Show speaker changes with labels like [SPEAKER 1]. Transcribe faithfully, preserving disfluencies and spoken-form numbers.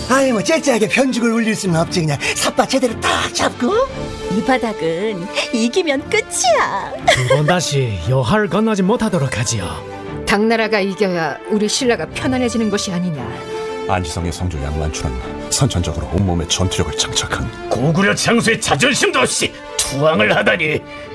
[SPEAKER 1] 아이 뭐 째째하게 편죽을 울릴 수는 없지. 그냥 삿바 제대로 딱 잡고.
[SPEAKER 2] 이 바닥은 이기면 끝이야.
[SPEAKER 3] 두 번 다시 여하를 건너지 못하도록 하지요.
[SPEAKER 4] 당나라가 이겨야 우리 신라가 편안해지는 것이 아니냐.
[SPEAKER 5] 안지성의 성조 양만춘은 선천적으로 온몸에 전투력을 장착한
[SPEAKER 6] 고구려 장수의 자존심도 없이 투항을 하다니